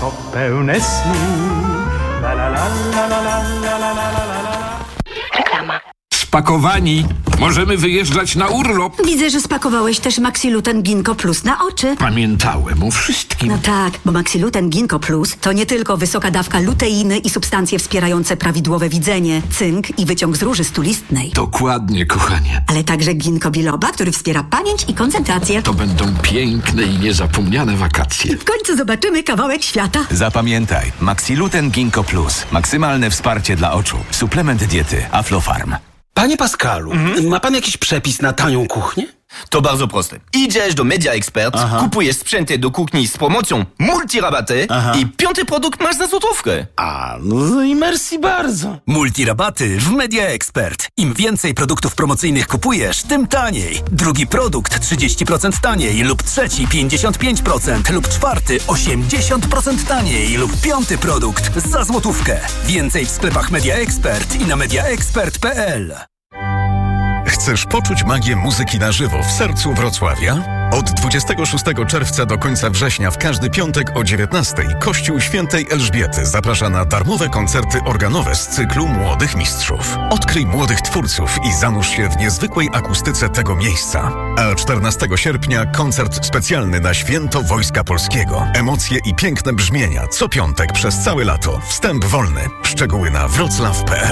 oko pełne snu. La la la la la la la la la la. Reklama. Spakowani. Możemy wyjeżdżać na urlop. Widzę, że spakowałeś też Maxiluten Ginkgo Plus na oczy. Pamiętałem o wszystkim. No tak, bo Maxiluten Ginkgo Plus to nie tylko wysoka dawka luteiny i substancje wspierające prawidłowe widzenie, cynk i wyciąg z róży stulistnej. Dokładnie, kochanie. Ale także ginkgo biloba, który wspiera pamięć i koncentrację. To będą piękne i niezapomniane wakacje. W końcu zobaczymy kawałek świata. Zapamiętaj, Maxiluten Ginkgo Plus. Maksymalne wsparcie dla oczu. Suplement diety Aflofarm. Panie Pascalu, ma pan jakiś przepis na tanią kuchnię? To bardzo proste. Idziesz do Media Expert, kupujesz sprzęty do kuchni z promocją multirabaty i 5. produkt masz za złotówkę. No i merci bardzo. Multirabaty w Media Expert. Im więcej produktów promocyjnych kupujesz, tym taniej. Drugi produkt 30% taniej lub trzeci 55% lub czwarty 80% taniej lub 5. produkt za złotówkę. Więcej w sklepach Media Expert i na mediaexpert.pl. Chcesz poczuć magię muzyki na żywo w sercu Wrocławia? Od 26 czerwca do końca września w każdy piątek o 19:00 Kościół Świętej Elżbiety zaprasza na darmowe koncerty organowe z cyklu Młodych Mistrzów. Odkryj młodych twórców i zanurz się w niezwykłej akustyce tego miejsca. A 14 sierpnia koncert specjalny na Święto Wojska Polskiego. Emocje i piękne brzmienia co piątek przez całe lato. Wstęp wolny. Szczegóły na wroclaw.pl.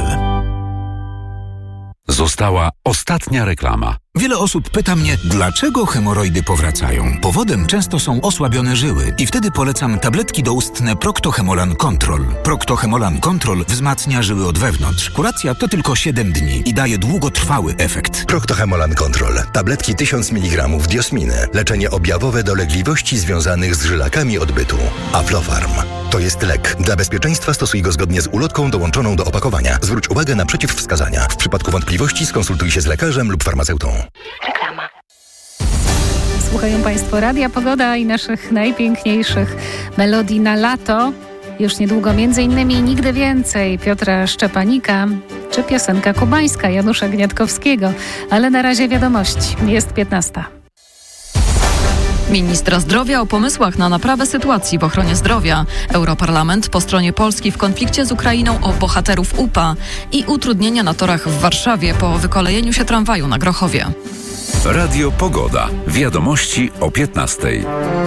Została ostatnia reklama. Wiele osób pyta mnie, dlaczego hemoroidy powracają. Powodem często są osłabione żyły i wtedy polecam tabletki doustne Procto-Hemolan Control. Procto-Hemolan Control wzmacnia żyły od wewnątrz. Kuracja to tylko 7 dni i daje długotrwały efekt. Procto-Hemolan Control. Tabletki 1000 mg diosminy. Leczenie objawowe dolegliwości związanych z żylakami odbytu. Aflofarm. To jest lek. Dla bezpieczeństwa stosuj go zgodnie z ulotką dołączoną do opakowania. Zwróć uwagę na przeciwwskazania. W przypadku wątpliwości skonsultuj się z lekarzem lub farmaceutą. Reklama. Słuchają Państwo Radia Pogoda i naszych najpiękniejszych melodii na lato. Już niedługo m.in. Nigdy więcej Piotra Szczepanika czy piosenka kubańska Janusza Gniatkowskiego. Ale na razie wiadomości. Jest 15:00. Ministra zdrowia o pomysłach na naprawę sytuacji w ochronie zdrowia. Europarlament po stronie Polski w konflikcie z Ukrainą o bohaterów UPA i utrudnienia na torach w Warszawie po wykolejeniu się tramwaju na Grochowie. Radio Pogoda. Wiadomości o 15:00.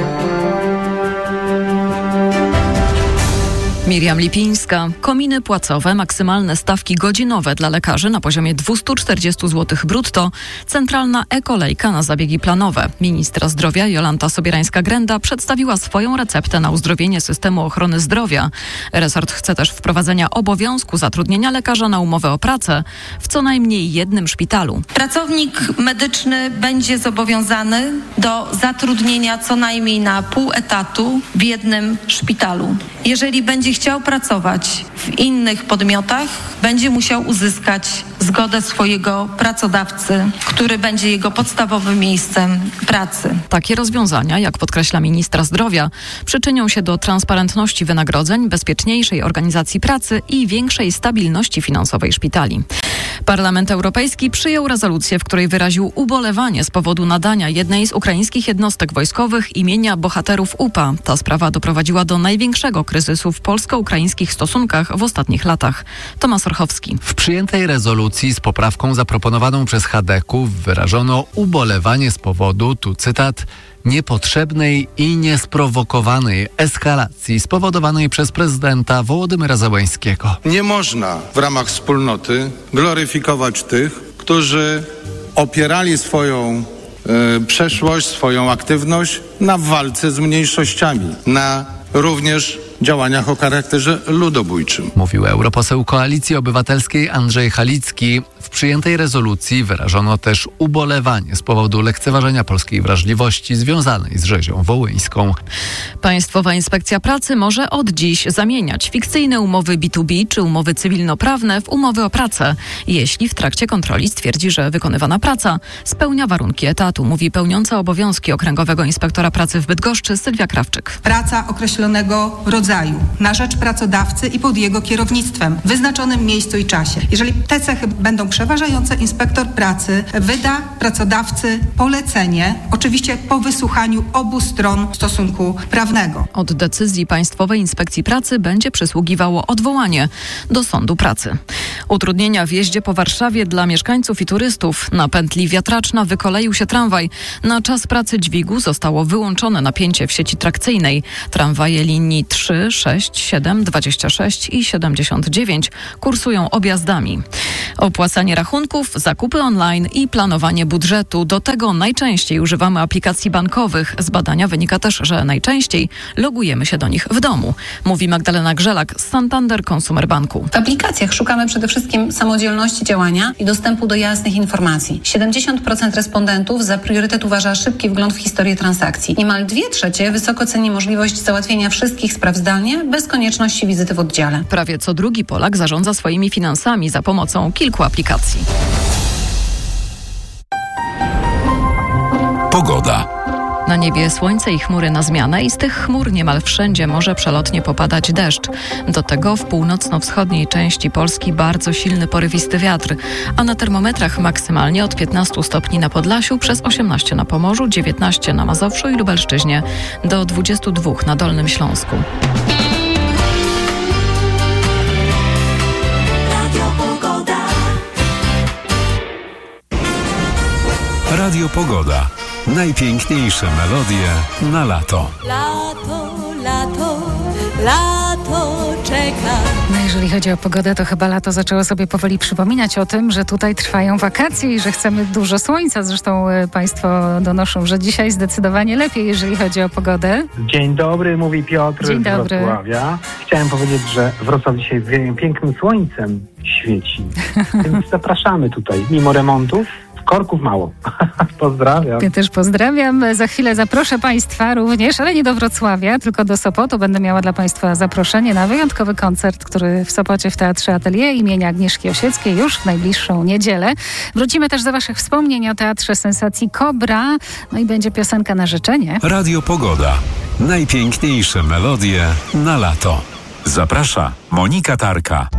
Miriam Lipińska. Kominy płacowe, maksymalne stawki godzinowe dla lekarzy na poziomie 240 zł brutto. Centralna e-kolejka na zabiegi planowe. Ministra zdrowia Jolanta Sobierańska-Grenda przedstawiła swoją receptę na uzdrowienie systemu ochrony zdrowia. Resort chce też wprowadzenia obowiązku zatrudnienia lekarza na umowę o pracę w co najmniej jednym szpitalu. Pracownik medyczny będzie zobowiązany do zatrudnienia co najmniej na pół etatu w jednym szpitalu. Jeżeli będzie chciał pracować w innych podmiotach, będzie musiał uzyskać zgodę swojego pracodawcy, który będzie jego podstawowym miejscem pracy. Takie rozwiązania, jak podkreśla ministra zdrowia, przyczynią się do transparentności wynagrodzeń, bezpieczniejszej organizacji pracy i większej stabilności finansowej szpitali. Parlament Europejski przyjął rezolucję, w której wyraził ubolewanie z powodu nadania jednej z ukraińskich jednostek wojskowych imienia bohaterów UPA. Ta sprawa doprowadziła do największego kryzysu w polsko-ukraińskich stosunkach w ostatnich latach. Tomasz Orchowski. W przyjętej rezolucji z poprawką zaproponowaną przez Chadeków wyrażono ubolewanie z powodu, tu cytat, niepotrzebnej i niesprowokowanej eskalacji spowodowanej przez prezydenta Wołodymyra Zełenskiego. Nie można w ramach wspólnoty gloryfikować tych, którzy opierali swoją przeszłość, swoją aktywność na walce z mniejszościami, na również działaniach o charakterze ludobójczym. Mówił europoseł Koalicji Obywatelskiej Andrzej Halicki. W przyjętej rezolucji wyrażono też ubolewanie z powodu lekceważenia polskiej wrażliwości związanej z rzezią wołyńską. Państwowa Inspekcja Pracy może od dziś zamieniać fikcyjne umowy B2B czy umowy cywilnoprawne w umowy o pracę, jeśli w trakcie kontroli stwierdzi, że wykonywana praca spełnia warunki etatu, mówi pełniąca obowiązki Okręgowego Inspektora Pracy w Bydgoszczy Sylwia Krawczyk. Praca określonego rodzaju rodzaju na rzecz pracodawcy i pod jego kierownictwem w wyznaczonym miejscu i czasie. Jeżeli te cechy będą przeważające, inspektor pracy wyda pracodawcy polecenie, oczywiście po wysłuchaniu obu stron stosunku prawnego. Od decyzji Państwowej Inspekcji Pracy będzie przysługiwało odwołanie do Sądu Pracy. Utrudnienia w jeździe po Warszawie dla mieszkańców i turystów. Na pętli Wiatraczna wykoleił się tramwaj. Na czas pracy dźwigu zostało wyłączone napięcie w sieci trakcyjnej. Tramwaje linii 3, 6, 7, 26 i 79 kursują objazdami. Opłacanie rachunków, zakupy online i planowanie budżetu. Do tego najczęściej używamy aplikacji bankowych. Z badania wynika też, że najczęściej logujemy się do nich w domu, mówi Magdalena Grzelak z Santander Consumer Banku. W aplikacjach szukamy przede wszystkim samodzielności działania i dostępu do jasnych informacji. 70% respondentów za priorytet uważa szybki wgląd w historię transakcji. Niemal 2/3 wysoko ceni możliwość załatwienia wszystkich spraw zdalnie, bez konieczności wizyty w oddziale. Prawie co drugi Polak zarządza swoimi finansami za pomocą kilku aplikacji. Pogoda. Na niebie słońce i chmury na zmianę i z tych chmur niemal wszędzie może przelotnie popadać deszcz. Do tego w północno-wschodniej części Polski bardzo silny porywisty wiatr, a na termometrach maksymalnie od 15 stopni na Podlasiu, przez 18 na Pomorzu, 19 na Mazowszu i Lubelszczyźnie, do 22 na Dolnym Śląsku. Radio Pogoda. Najpiękniejsze melodie na lato. Lato, lato, lato czeka. No jeżeli chodzi o pogodę, to chyba lato zaczęło sobie powoli przypominać o tym, że tutaj trwają wakacje i że chcemy dużo słońca. Zresztą Państwo donoszą, że dzisiaj zdecydowanie lepiej, jeżeli chodzi o pogodę. Dzień dobry, mówi Piotr z Wrocławia. Chciałem powiedzieć, że Wrocław dzisiaj pięknym słońcem świeci. Więc zapraszamy tutaj, mimo remontów. Korków mało. Pozdrawiam. Ja też pozdrawiam. Za chwilę zaproszę Państwa również, ale nie do Wrocławia, tylko do Sopotu. Będę miała dla Państwa zaproszenie na wyjątkowy koncert, który w Sopocie w Teatrze Atelier imienia Agnieszki Osieckiej już w najbliższą niedzielę. Wrócimy też do Waszych wspomnień o Teatrze Sensacji Kobra. No i będzie piosenka na życzenie. Radio Pogoda. Najpiękniejsze melodie na lato. Zaprasza Monika Tarka.